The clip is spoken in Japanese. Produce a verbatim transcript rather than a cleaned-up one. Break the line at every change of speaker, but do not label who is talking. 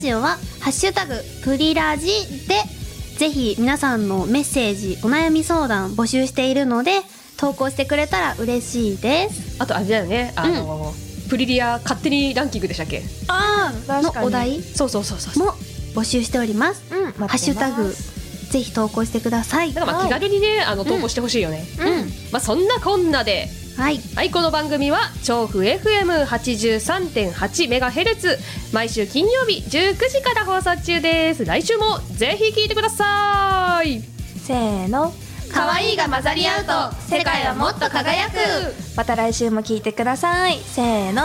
ラジオはハッシュタグプリラジでぜひ皆さんのメッセージお悩み相談募集しているので投稿してくれたら嬉しいです。
あとあれだよね、あの、うん、プリリア勝手にランキングでしたっけ、
あーのお題
そうそうそうそう
も募集しております、うん、ハッシュタグぜひ投稿してください。
だからまあ気軽にね、あの投稿してほしいよね、うんうん、まあ、そんなこんなではい、はい、この番組は調布 エフエムはちじゅうさんてんはちメガヘルツ 毎週金曜日じゅうくじから放送中です。来週もぜひ聞いてください。
せーの、
可愛いが混ざり合うと世界はもっと輝く。
また来週も聞いてください。せーの。